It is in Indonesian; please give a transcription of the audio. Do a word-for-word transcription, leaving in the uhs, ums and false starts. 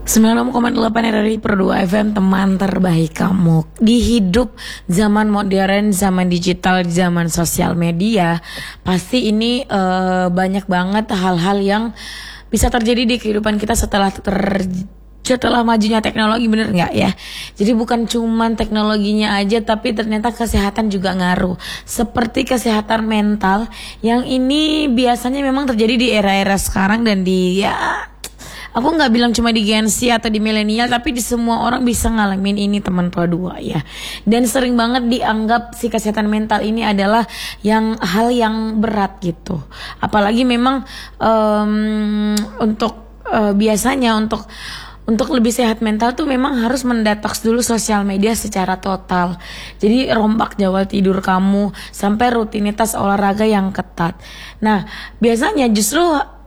sembilan puluh enam koma delapan R R I per dua F M, teman terbaik kamu. Di hidup zaman modern, zaman digital, zaman sosial media, pasti ini uh, banyak banget hal-hal yang bisa terjadi di kehidupan kita setelah ter setelah majunya teknologi, bener nggak ya? Jadi bukan cuman teknologinya aja, tapi ternyata kesehatan juga ngaruh. Seperti kesehatan mental, yang ini biasanya memang terjadi di era-era sekarang dan di ya, aku nggak bilang cuma di Gen Z atau di milenial, tapi di semua orang bisa ngalamin ini teman pro dua ya. Dan sering banget dianggap si kesehatan mental ini adalah yang hal yang berat gitu. Apalagi memang um, untuk uh, biasanya untuk Untuk lebih sehat mental tuh memang harus mendetoks dulu sosial media secara total. Jadi rombak jadwal tidur kamu sampai rutinitas olahraga yang ketat. Nah, biasanya justru